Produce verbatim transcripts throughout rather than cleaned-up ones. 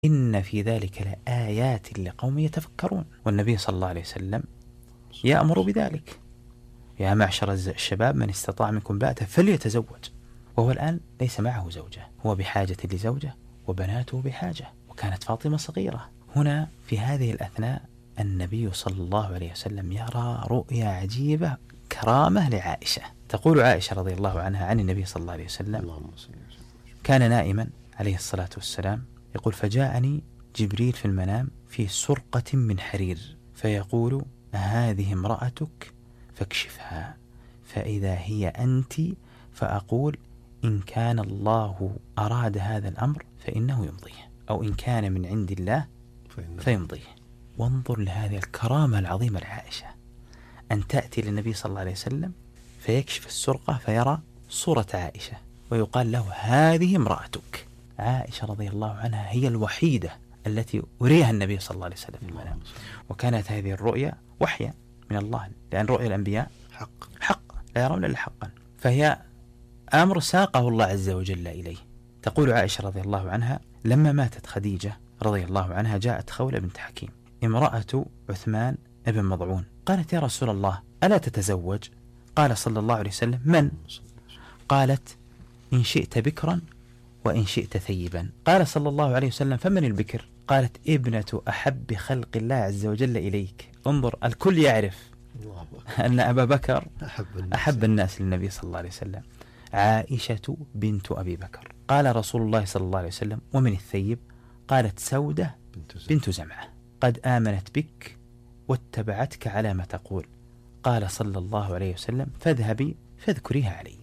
إن في ذلك لآيات لقوم يتفكرون. والنبي صلى الله عليه وسلم يأمر بذلك: يا معشر الشباب من استطاع منكم باءة فليتزوج. وهو الآن ليس معه زوجة، هو بحاجة لزوجة وبناته بحاجة، وكانت فاطمة صغيرة. هنا في هذه الأثناء النبي صلى الله عليه وسلم يرى رؤيا عجيبة، كرامة لعائشة. تقول عائشة رضي الله عنها عن النبي صلى الله عليه وسلم: كان نائما عليه الصلاة والسلام، يقول: فجاءني جبريل في المنام في سرقة من حرير فيقول: هذه امرأتك فاكشفها، فإذا هي أنت، فأقول: إن كان الله أراد هذا الأمر فإنه يمضيه، أو إن كان من عند الله فيمضيه. وانظر لهذه الكرامة العظيمة لعائشة، أن تأتي للنبي صلى الله عليه وسلم فيكشف السرقة فيرى صورة عائشة ويقال له: هذه امرأتك. عائشة رضي الله عنها هي الوحيدة التي أريها النبي صلى الله عليه وسلم في المنام، وكانت هذه الرؤيا وحيا من الله، لأن رؤيا الأنبياء حق حق لا يرون إلا حقا، فهي أمر ساقه الله عز وجل إليه. تقول عائشة رضي الله عنها: لما ماتت خديجة رضي الله عنها جاءت خولة بنت حكيم امرأة عثمان ابن مضعون، قالت: يا رسول الله ألا تتزوج؟ قال صلى الله عليه وسلم: من؟ قالت: إن شئت بكرا وإن شئت ثيبا. قال صلى الله عليه وسلم: فمن البكر؟ قالت: ابنة أحب خلق الله عز وجل إليك. انظر، الكل يعرف أن أبا بكر أحب الناس, أحب الناس للنبي صلى الله عليه وسلم. عائشة بنت أبي بكر. قال رسول الله صلى الله عليه وسلم: ومن الثيب؟ قالت: سودة بنت زمعة، قد آمنت بك واتبعتك على ما تقول. قال صلى الله عليه وسلم: فاذهبي فاذكريها علي.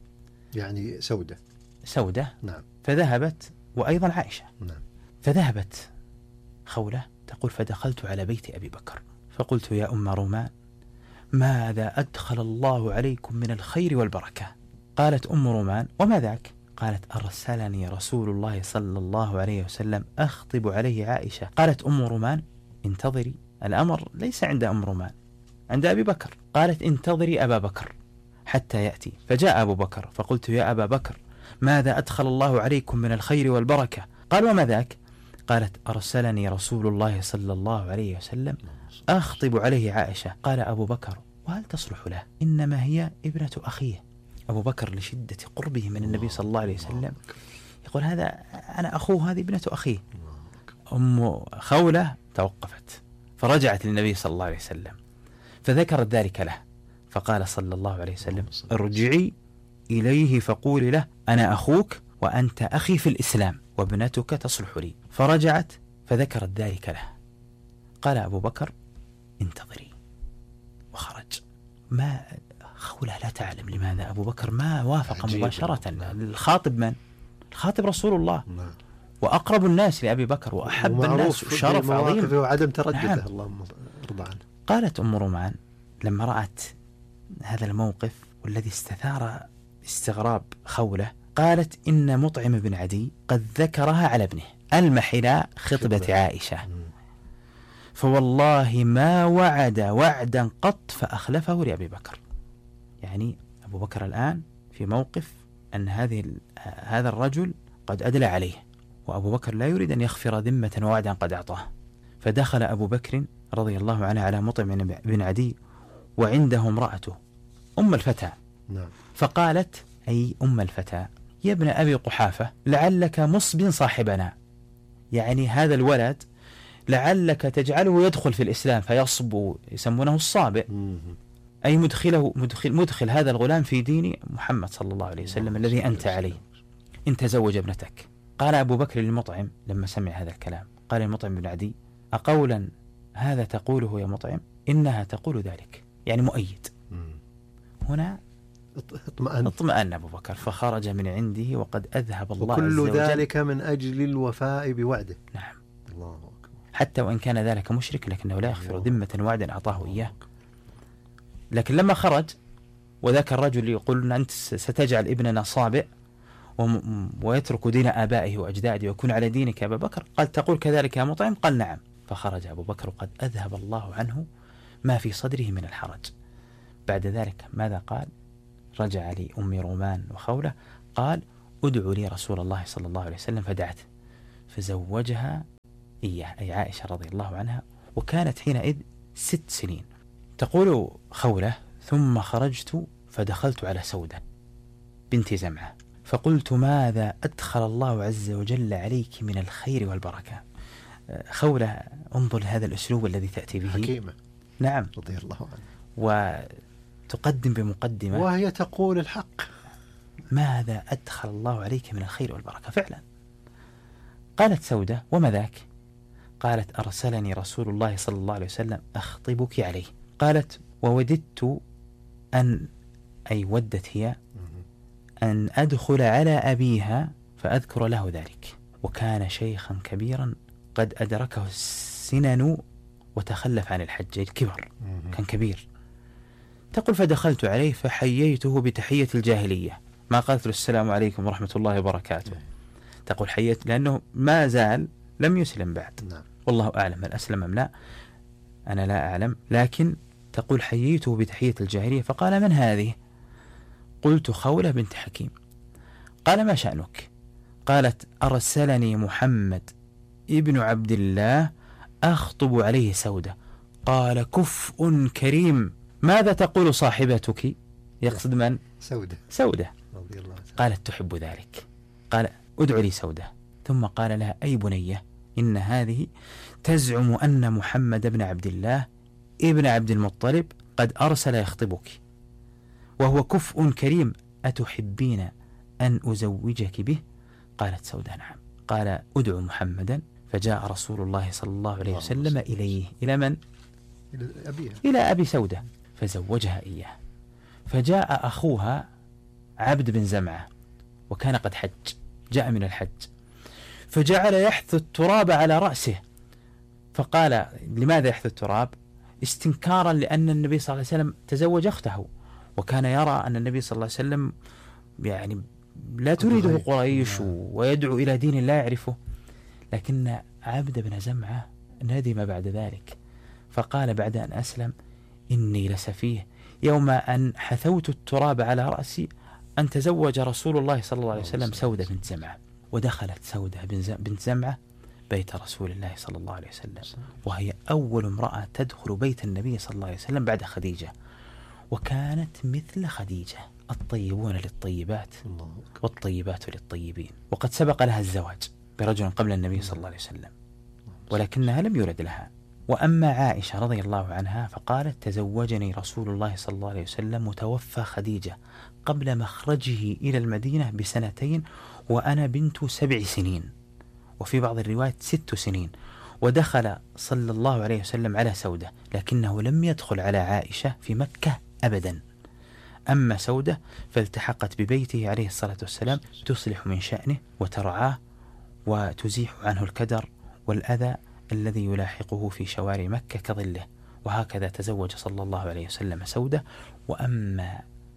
يعني سودة سودة نعم. فذهبت، وأيضا عائشة نعم. فذهبت خولة تقول: فدخلت على بيت أبي بكر فقلت: يا أم رومان، ماذا أدخل الله عليكم من الخير والبركة؟ قالت أم رومان: وما ذاك؟ قالت: أرسلني رسول الله صلى الله عليه وسلم أخطب عليه عائشة. قالت أم رومان: انتظري، الأمر ليس عند أم رومان، عند أبي بكر. قالت: انتظري أبا بكر حتى يأتي. فجاء أبو بكر فقلت: يا أبا بكر، ماذا أدخل الله عليكم من الخير والبركة؟ قال: وما ذاك؟ قالت: أرسلني رسول الله صلى الله عليه وسلم أخطب عليه عائشة. قال أبو بكر: وهل تصلح له؟ إنما هي ابنة أخيه. أبو بكر لشدة قربه من النبي صلى الله عليه وسلم يقول: هذا أنا أخوه، هذه ابنة أخيه. أم خولة توقفت فرجعت للنبي صلى الله عليه وسلم فذكرت ذلك له، فقال صلى الله عليه وسلم: ارجعي إليه فقولي له: أنا أخوك وأنت أخي في الإسلام وابنتك تصلح لي. فرجعت فذكرت ذلك له. قال أبو بكر: انتظري، وخرج. ما خولة لا تعلم لماذا أبو بكر ما وافق مباشرة. الخاطب من؟ الخاطب رسول الله وأقرب الناس لأبي بكر وأحب الناس وشرف عظيم وعدم تردده. نعم. اللهم ارضى عنه. قالت أم رومان لما رأت هذا الموقف والذي استثار استغراب خولة، قالت: إن مطعم بن عدي قد ذكرها على ابنه المحلا خطبة عائشة، فوالله ما وعد وعدا قط فأخلفه لأبي بكر. يعني أبو بكر الآن في موقف أن هذه هذا الرجل قد أدلى عليه، وأبو بكر لا يريد أن يغفر ذمة ووعدا قد أعطاه. فدخل أبو بكر رضي الله عنه على مطعم بن عدي وعنده امرأته أم الفتى، فقالت: أي أم الفتى، يا ابن أبي قحافة، لعلك مصب صاحبنا، يعني هذا الولد لعلك تجعله يدخل في الإسلام فيصب، يسمونه الصابئ، أي مدخله مدخل, مدخل هذا الغلام في دين محمد صلى الله عليه وسلم الذي أنت عليه، إن تزوج ابنتك. قال أبو بكر للمطعم لما سمع هذا الكلام، قال المطعم بن عدي: أقولا هذا تقوله يا مطعم؟ إنها تقول ذلك، يعني مؤيد. هنا اطمأن اطمأن أبو بكر فخرج من عنده وقد أذهب الله عز وجل، وكل ذلك من أجل الوفاء بوعده. نعم. الله أكبر. حتى وإن كان ذلك مشرك لكنه لا يغفر ذمة وعدا أعطاه إياه. لكن لما خرج وذاك الرجل يقول: أنت ستجعل ابننا صابئ ويترك دين آبائه وأجداده ويكون على دينك يا أبا بكر، قال: تقول كذلك يا مطعم؟ قال: نعم. فخرج أبو بكر وقد أذهب الله عنه ما في صدره من الحرج. بعد ذلك ماذا قال؟ رجع لي أم رومان وخولة، قال: ادعوا لي رسول الله صلى الله عليه وسلم، فدعته فزوجها إياه أي عائشة رضي الله عنها، وكانت حينئذ ست سنين. تقول خولة: ثم خرجت فدخلت على سودة بنت زمعة فقلت: ماذا أدخل الله عز وجل عليك من الخير والبركة. خولة، انظر هذا الأسلوب الذي تأتي به، حكيمة نعم، رضي الله عنها، وتقدم بمقدمة وهي تقول الحق. ماذا أدخل الله عليك من الخير والبركة. فعلا قالت سودة: وما ذاك؟ قالت: أرسلني رسول الله صلى الله عليه وسلم أخطبك عليه. قالت: ووددت أن، أي ودت هي، أن أدخل على أبيها فأذكر له ذلك، وكان شيخا كبيرا قد أدركه السنن وتخلف عن الحج، الكبر كان كبير. تقول: فدخلت عليه فحييته بتحية الجاهلية، ما قالت له السلام عليكم ورحمة الله وبركاته. تقول: حييت لأنه ما زال لم يسلم بعد. نعم. والله أعلم هل أسلم أم لا، أنا لا أعلم، لكن تقول: حييته بتحية الجاهلية. فقال: من هذه؟ قلت: خولة بنت حكيم. قال: ما شأنك؟ قالت: أرسلني محمد ابن عبد الله أخطب عليه سودة. قال: كفء كريم، ماذا تقول صاحبتك؟ يقصد من؟ سودة. سودة رضي الله عنها. قالت: تحب ذلك. قال: ادع لي سودة. ثم قال لها: أي بنية، إن هذه تزعم أن محمد بن عبد الله ابن عبد المطلب قد أرسل يخطبك وهو كفء كريم، أتحبين أن أزوجك به؟ قالت سودة: نعم. قال: ادع محمدا. فجاء رسول الله صلى الله عليه وسلم إليه. إلى من؟ إلى أبيها. إلى أبي سودة، فزوجها إياه. فجاء أخوها عبد بن زمعة وكان قد حج، جاء من الحج، فجعل يحث التراب على رأسه. فقال: لماذا يحث التراب؟ استنكارا لأن النبي صلى الله عليه وسلم تزوج أخته، وكان يرى أن النبي صلى الله عليه وسلم يعني لا تريده قريش ويدعو إلى دين لا يعرفه. لكن عبد بن زمعة ندم بعد ذلك، فقال بعد أن أسلم: إني لسفيه يوم أن حثوت التراب على رأسي أن تزوج رسول الله صلى الله عليه وسلم سودة بنت زمعة. ودخلت سودة بنت زمعة بيت رسول الله صلى الله عليه وسلم، وهي أول امرأة تدخل بيت النبي صلى الله عليه وسلم بعد خديجة، وكانت مثل خديجة، الطيبون للطيبات والطيبات للطيبين. وقد سبق لها الزواج برجل قبل النبي صلى الله عليه وسلم، ولكنها لم يولد لها. وأما عائشة رضي الله عنها فقالت: تزوجني رسول الله صلى الله عليه وسلم متوفى خديجة قبل مخرجه إلى المدينة بسنتين وأنا بنت سبع سنين، وفي بعض الروايات ست سنين. ودخل صلى الله عليه وسلم على سودة، لكنه لم يدخل على عائشة في مكة أبدا. أما سودة فالتحقت ببيته عليه الصلاة والسلام تصلح من شأنه وترعاه وتزيح عنه الكدر والأذى الذي يلاحقه في شوارع مكة كظله. وهكذا تزوج صلى الله عليه وسلم سودة. وأما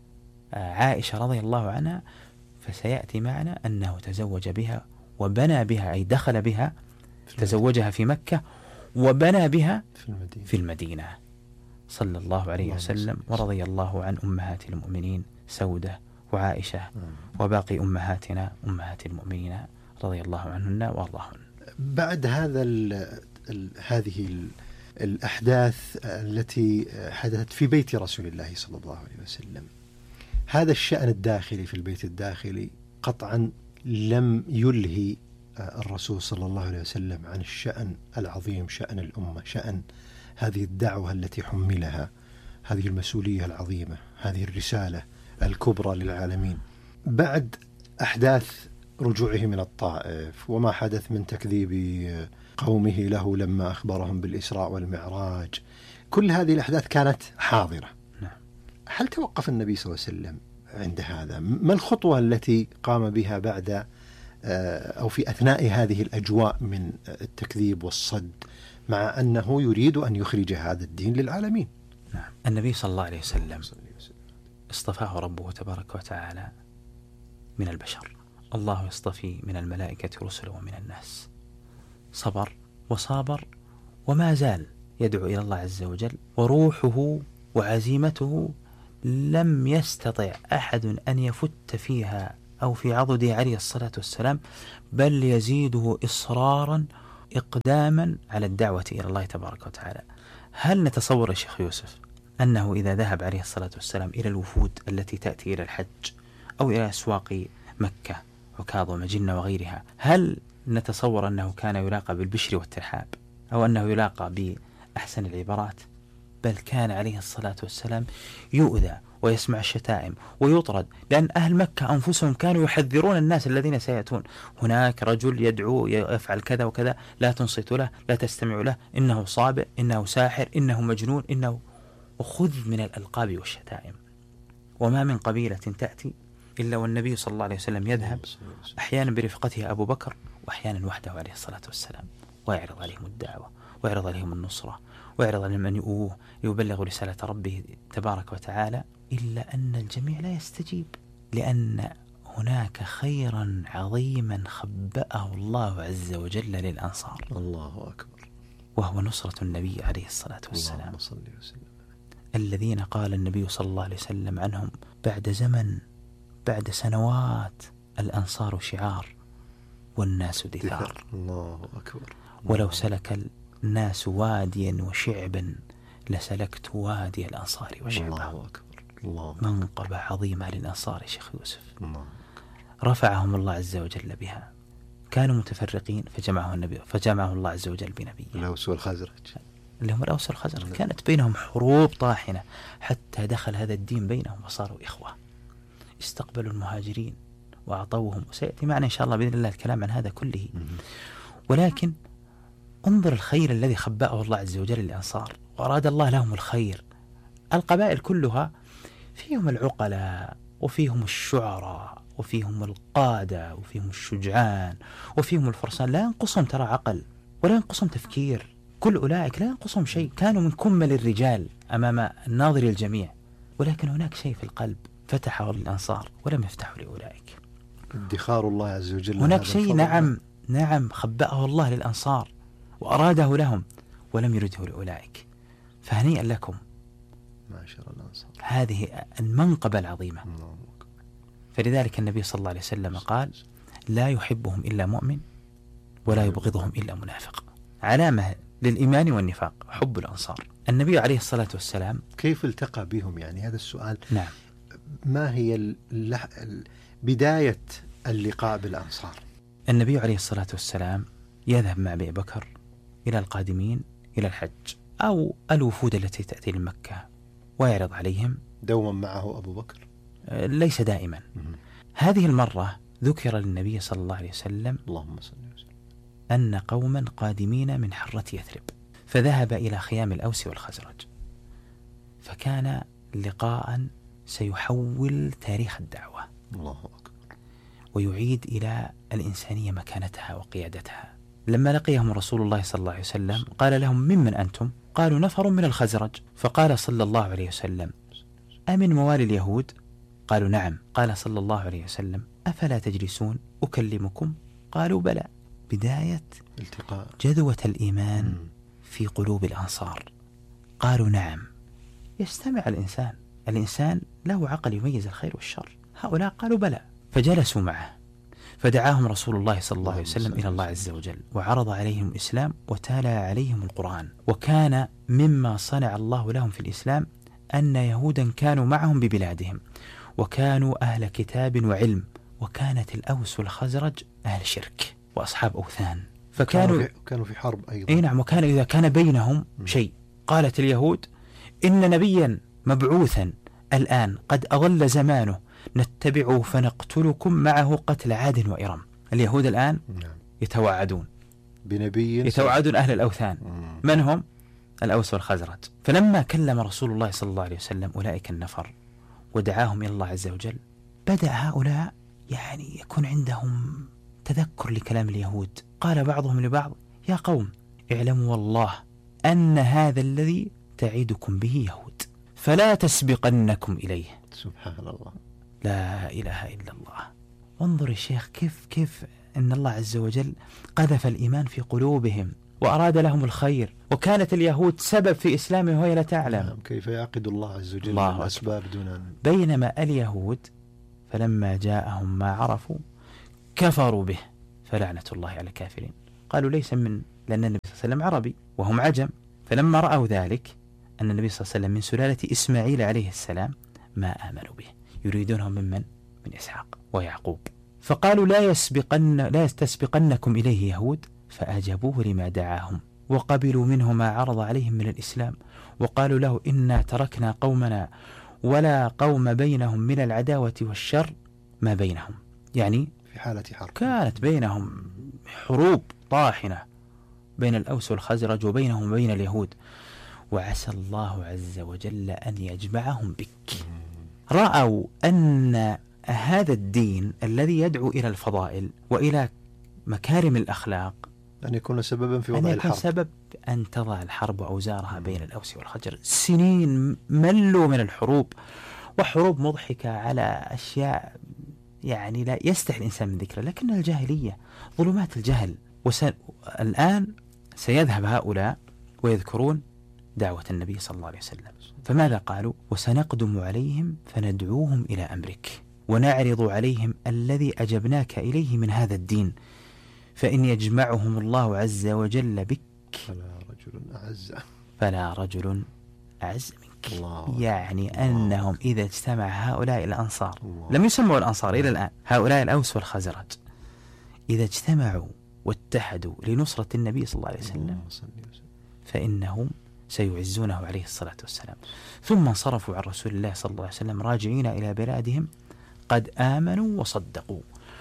عائشة رضي الله عنها فسيأتي معنا أنه تزوج بها وبنى بها، أي دخل بها، تزوجها في مكة وبنى بها في المدينة, في المدينة صلى الله عليه وسلم. ورضي الله عن أمهات المؤمنين سودة وعائشة وباقي أمهاتنا أمهات المؤمنين رضي الله عنهن وارضاهن. بعد هذا ال ال هذه ال الأحداث التي حدثت في بيت رسول الله صلى الله عليه وسلم، هذا الشأن الداخلي في البيت الداخلي قطعا لم يلهي الرسول صلى الله عليه وسلم عن الشأن العظيم، شأن الأمة، شأن هذه الدعوة التي حملها، هذه المسؤولية العظيمة، هذه الرسالة الكبرى للعالمين. بعد أحداث رجوعه من الطائف وما حدث من تكذيب قومه له لما أخبرهم بالإسراء والمعراج، كل هذه الأحداث كانت حاضرة. هل توقف النبي صلى الله عليه وسلم عند هذا؟ ما الخطوة التي قام بها بعد أو في أثناء هذه الأجواء من التكذيب والصد، مع أنه يريد أن يخرج هذا الدين للعالمين؟ نعم. النبي صلى الله عليه وسلم اصطفاه ربه تبارك وتعالى من البشر. الله يصطفي من الملائكة رسلا ومن الناس. صبر وصابر وما زال يدعو إلى الله عز وجل، وروحه وعزيمته لم يستطع أحد أن يفت فيها أو في عضده عليه الصلاة والسلام، بل يزيده إصرارا إقداما على الدعوة إلى الله تبارك وتعالى. هل نتصور يا شيخ يوسف أنه إذا ذهب عليه الصلاة والسلام إلى الوفود التي تأتي إلى الحج أو إلى أسواق مكة عكاظ ومجنة وغيرها، هل نتصور أنه كان يلاقى بالبشر والترحاب أو أنه يلاقى بأحسن العبارات؟ بل كان عليه الصلاة والسلام يؤذى ويسمع الشتائم ويطرد، لأن أهل مكة أنفسهم كانوا يحذرون الناس الذين سيأتون. هناك رجل يدعو يفعل كذا وكذا، لا تنصتوا له، لا تستمعوا له، إنه صابئ، إنه ساحر، إنه مجنون، إنه وخذ من الألقاب والشتائم. وما من قبيلة تأتي إلا والنبي صلى الله عليه وسلم يذهب، أحيانا برفقته أبو بكر وأحيانا وحده عليه الصلاة والسلام، ويعرض عليهم الدعوة ويعرض عليهم النصرة ويعرض عليهم من يؤوه ليبلغ رسالة ربه تبارك وتعالى، إلا أن الجميع لا يستجيب، لأن هناك خيرا عظيما خبأه الله عز وجل للأنصار. الله أكبر. وهو نصرة النبي عليه الصلاة والسلام. اللهم صل وسلم. الذين قال النبي صلى الله عليه وسلم عنهم بعد زمن، بعد سنوات: الأنصار شعار والناس دثار. الله أكبر. ولو سلك الناس واديا وشعبا لسلكت وادي الأنصار وشعبا. الله أكبر. الله. منقبة عظيمة للأنصار يا شيخ يوسف. الله. رفعهم الله عز وجل بها. كانوا متفرقين فجمعه النبي، فجمعه الله عز وجل بنبيه. الأوس والخزرج اللي هم الأوس والخزرج. كانت بينهم حروب طاحنة حتى دخل هذا الدين بينهم وصاروا إخوة. استقبلوا المهاجرين وأعطوهم، وسيأتي معنا إن شاء الله بإذن الله الكلام عن هذا كله. ولكن انظر الخير الذي خبأه الله عز وجل للأنصار، وأراد الله لهم الخير. القبائل كلها فيهم العقلاء وفيهم الشعراء وفيهم القادة وفيهم الشجعان وفيهم الفرسان، لا ينقصهم ترى عقل ولا ينقصهم تفكير، كل أولئك لا ينقصهم شيء، كانوا من كمل الرجال أمام الناظر الجميع. ولكن هناك شيء في القلب فتحه للأنصار ولم يفتحه لأولئك. ادخار الله عز وجل. هناك شيء نعم نعم خبأه الله للأنصار وأراده لهم ولم يرده لأولئك. فهنيئا لكم، ما شاء الله الأنصار، هذه المنقبة العظيمة. فلذلك النبي صلى الله عليه وسلم قال: لا يحبهم إلا مؤمن ولا يبغضهم إلا منافق. علامة للإيمان والنفاق حب الأنصار. النبي عليه الصلاة والسلام كيف التقى بهم؟ يعني هذا السؤال. نعم. ما هي اللح... بداية اللقاء بالأنصار؟ النبي عليه الصلاة والسلام يذهب مع أبي بكر إلى القادمين إلى الحج أو الوفود التي تأتي لمكة ويعرض عليهم. دوما معه أبو بكر؟ ليس دائما. هذه المرة ذكر للنبي صلى الله عليه وسلم اللهم صل وسلم أن قوما قادمين من حرة يثرب، فذهب إلى خيام الأوس والخزرج، فكان لقاء سيحول تاريخ الدعوة. الله أكبر. ويعيد إلى الإنسانية مكانتها وقيادتها. لما لقيهم رسول الله صلى الله عليه وسلم قال لهم: ممن أنتم؟ قالوا: نفر من الخزرج. فقال صلى الله عليه وسلم: أمن موالي اليهود؟ قالوا: نعم. قال صلى الله عليه وسلم: أفلا تجلسون أكلمكم؟ قالوا: بلى. بداية التقاء جذوة الإيمان م. في قلوب الأنصار. قالوا: نعم. يستمع الإنسان، الإنسان له عقل يميز الخير والشر. هؤلاء قالوا: بلى. فجلسوا معه، فدعاهم رسول الله صلى الله عليه وسلم إلى الله عز وجل، وعرض عليهم الإسلام وتلا عليهم القرآن. وكان مما صنع الله لهم في الإسلام أن يهودا كانوا معهم ببلادهم، وكانوا أهل كتاب وعلم، وكانت الأوس والخزرج أهل شرك وأصحاب أوثان، فكانوا كانوا في, كانوا في حرب أيضا. أي نعم. وكان إذا كان بينهم شيء قالت اليهود: إن نبيا مبعوثا الآن قد أضل زمانه نتبعه فنقتلكم معه قتل عاد وإرم. اليهود الآن نعم. يتوعدون بنبي، يتوعدون أهل الأوثان. مم. من هم؟ الأوس والخزرج. فلما كلم رسول الله صلى الله عليه وسلم أولئك النفر ودعاهم إلى الله عز وجل، بدأ هؤلاء يعني يكون عندهم تذكر لكلام اليهود. قال بعضهم لبعض: يا قوم اعلموا والله أن هذا الذي تعيدكم به يهود، فلا تسبقنكم إليه. سبحان الله، لا إله إلا الله. انظر يا شيخ كيف كيف أن الله عز وجل قذف الإيمان في قلوبهم وأراد لهم الخير، وكانت اليهود سبب في إسلامه وهي لا تعلم. نعم. كيف يعقد الله عز وجل الله الأسباب دون أن... بينما اليهود فلما جاءهم ما عرفوا كفروا به فلعنة الله على الكافرين. قالوا: ليس من لأن النبي صلى الله عليه وسلم عربي وهم عجم، فلما رأوا ذلك أن النبي صلى الله عليه وسلم من سلالة إسماعيل عليه السلام ما آمنوا به، يريدونهم من من؟ من إسحاق ويعقوب. فقالوا لا يسبقن لا تسبقنكم إليه يهود، فأجابوه لما دعاهم وقبلوا منه ما عرض عليهم من الإسلام، وقالوا له إنا تركنا قومنا ولا قوم بينهم من العداوة والشر ما بينهم، يعني في حالة حرب كانت بينهم حروب طاحنة بين الأوس والخزرج وبينهم وبين اليهود، وعسى الله عز وجل أن يجمعهم بك. رأوا أن هذا الدين الذي يدعو إلى الفضائل وإلى مكارم الأخلاق أن يكون سببا في أن وضع يكون الحرب، سبب أن تضع الحرب أوزارها بين الأوس والخزرج. سنين ملوا من الحروب، وحروب مضحكة على أشياء يعني لا يستحي الإنسان من ذكرها، لكن الجاهلية ظلمات الجهل. والآن سيذهب هؤلاء ويذكرون دعوة النبي صلى الله عليه وسلم، فماذا قالوا؟ وسنقدم عليهم فندعوهم إلى أمرك ونعرض عليهم الذي أجبناك إليه من هذا الدين، فإن يجمعهم الله عز وجل بك فلا رجل أعز فلا رجل أعز منك. الله يعني الله أنهم إذا اجتمع هؤلاء الأنصار، الله. لم يسموا الأنصار إلى الآن، هؤلاء الأوس والخزرج إذا اجتمعوا واتحدوا لنصرة النبي صلى الله عليه وسلم فإنهم سيعزونه عليه الصلاة والسلام. ثم انصرفوا عن رسول الله صلى الله عليه وسلم راجعين إلى بلادهم قد آمنوا وصدقوا،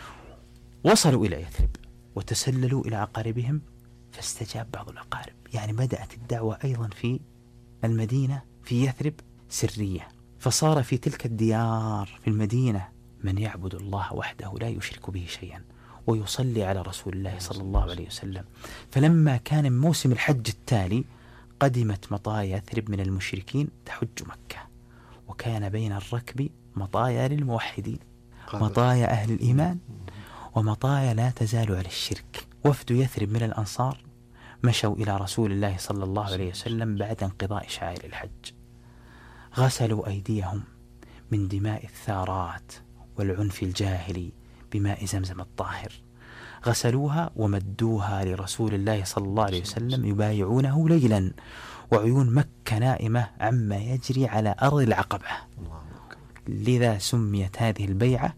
وصلوا إلى يثرب وتسللوا إلى أقاربهم فاستجاب بعض الأقارب. يعني بدأت الدعوة أيضا في المدينة في يثرب سرية، فصار في تلك الديار في المدينة من يعبد الله وحده لا يشرك به شيئا ويصلي على رسول الله صلى الله عليه وسلم. فلما كان موسم الحج التالي قدمت مطايا يثرب من المشركين تحج مكة، وكان بين الركب مطايا للموحدين، مطايا أهل الإيمان ومطايا لا تزال على الشرك. وفد يثرب من الأنصار مشوا إلى رسول الله صلى الله عليه وسلم بعد انقضاء شعائر الحج، غسلوا أيديهم من دماء الثارات والعنف الجاهلي بماء زمزم الطاهر، غسلوها ومدوها لرسول الله صلى الله عليه وسلم يبايعونه ليلا وعيون مكة نائمة عما يجري على أرض العقبة. لذا سميت هذه البيعة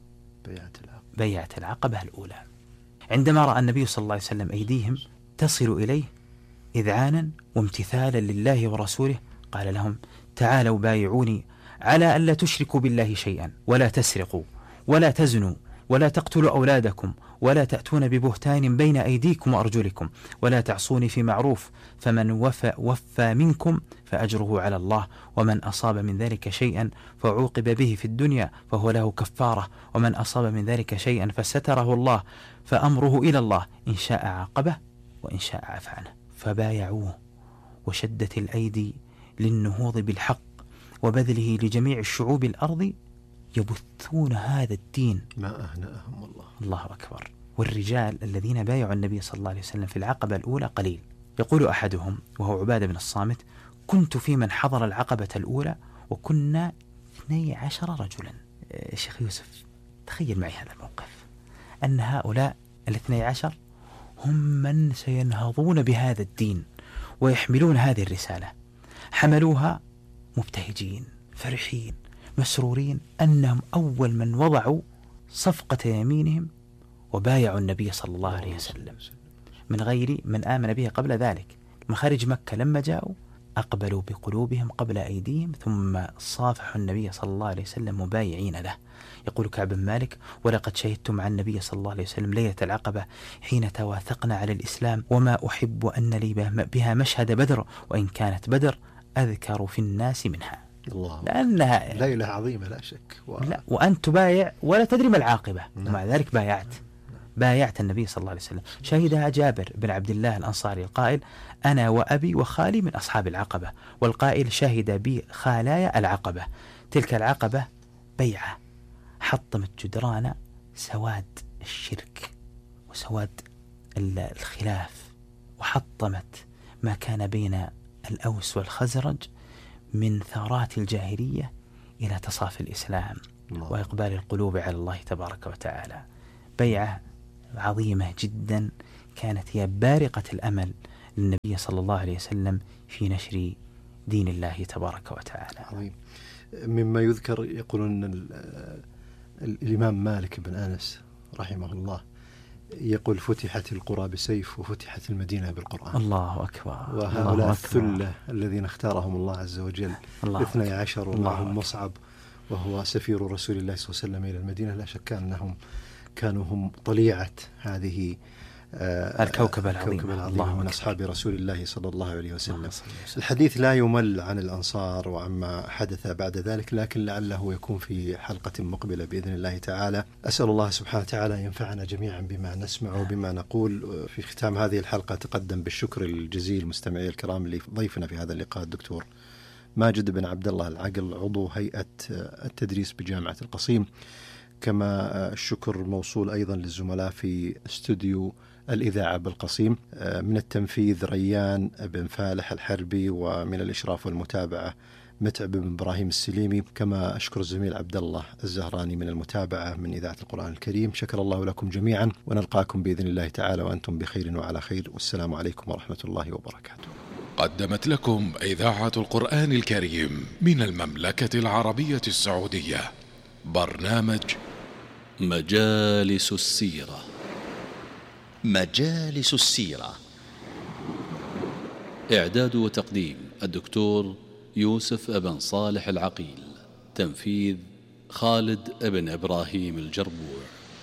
بيعة العقبة الأولى. عندما رأى النبي صلى الله عليه وسلم أيديهم تصل إليه إذعانا وامتثالا لله ورسوله قال لهم تعالوا بايعوني على ألا تشركوا بالله شيئا ولا تسرقوا ولا تزنوا ولا تقتلوا أولادكم ولا تأتون ببهتان بين أيديكم وأرجلكم ولا تعصوني في معروف، فمن وفى, وفى منكم فأجره على الله، ومن أصاب من ذلك شيئا فعوقب به في الدنيا فهو له كفارة، ومن أصاب من ذلك شيئا فستره الله فأمره إلى الله إن شاء عاقبه وإن شاء عفى عنه. فبايعوه وشدت الأيدي للنهوض بالحق وبذله لجميع الشعوب الأرض يبثون هذا الدين. ما أهنأهم الله. الله أكبر. والرجال الذين بايعوا النبي صلى الله عليه وسلم في العقبة الأولى قليل. يقول أحدهم وهو عبادة بن الصامت كنت في من حضر العقبة الأولى وكنا اثني عشر رجلا. شيخ يوسف تخيل معي هذا الموقف، أن هؤلاء الاثني عشر هم من سينهضون بهذا الدين ويحملون هذه الرسالة، حملوها مبتهجين فرحين مسرورين أنهم أول من وضعوا صفقة يمينهم وبايعوا النبي صلى الله عليه وسلم من غير من آمن به قبل ذلك. من خارج مكة لما جاءوا أقبلوا بقلوبهم قبل أيديهم ثم صافحوا النبي صلى الله عليه وسلم مبايعين له. يقول كعب بن مالك ولقد شهدت مع النبي صلى الله عليه وسلم ليلة العقبة حين تواثقنا على الإسلام وما أحب أن لي بها مشهد بدر وإن كانت بدر أذكر في الناس منها. الله. لأنها ليلة عظيمة لا شك و... لا وأنت تبايع ولا تدري ما العاقبة ومع ذلك بايعت بايعت النبي صلى الله عليه وسلم. شهدها جابر بن عبد الله الأنصاري القائل أنا وأبي وخالي من أصحاب العقبة، والقائل شهد بي خالايا العقبة. تلك العقبة بيعة حطمت جدران سواد الشرك وسواد الخلاف، وحطمت ما كان بين الأوس والخزرج من ثارات الجاهلية إلى تصافي الإسلام الله. وإقبال القلوب على الله تبارك وتعالى. بيعة عظيمة جدا كانت هي بارقة الأمل للنبي صلى الله عليه وسلم في نشر دين الله تبارك وتعالى. عظيم. مما يذكر يقولون الإمام مالك بن أنس رحمه الله يقول فتحت القرى بسيف وفتحت المدينة بالقرآن. الله أكبر. وهؤلاء الثلة الذين اختارهم الله عز وجل اثني عشر ومعهم مصعب وهو سفير رسول الله صلى الله عليه وسلم إلى المدينة، لا شك أنهم كانوا هم طليعة هذه آه الكوكب العظيم, الكوكب العظيم من أصحاب رسول الله صلى الله عليه وسلم. الحديث لا يمل عن الأنصار وعما حدث بعد ذلك، لكن لعله يكون في حلقة مقبلة بإذن الله تعالى. أسأل الله سبحانه وتعالى ينفعنا جميعا بما نسمع وبما نقول. في ختام هذه الحلقة تقدم بالشكر الجزيل مستمعي الكرام لضيفنا في هذا اللقاء الدكتور ماجد بن عبد الله العقل، عضو هيئة التدريس بجامعة القصيم. كما الشكر موصول أيضا للزملاء في استوديو الإذاعة بالقصيم، من التنفيذ ريان بن فالح الحربي، ومن الإشراف والمتابعة متعب بن إبراهيم السليمي. كما أشكر الزميل عبد الله الزهراني من المتابعة من إذاعة القرآن الكريم. شكر الله لكم جميعا، ونلقاكم بإذن الله تعالى وأنتم بخير وعلى خير، والسلام عليكم ورحمة الله وبركاته. قدمت لكم إذاعة القرآن الكريم من المملكة العربية السعودية برنامج مجالس السيرة. مجالس السيرة، إعداد وتقديم الدكتور يوسف ابن صالح العقيل، تنفيذ خالد ابن إبراهيم الجربوع.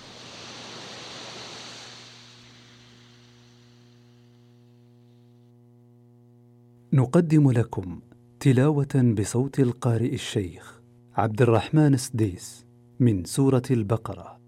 نقدم لكم تلاوة بصوت القارئ الشيخ عبد الرحمن السديس من سورة البقرة.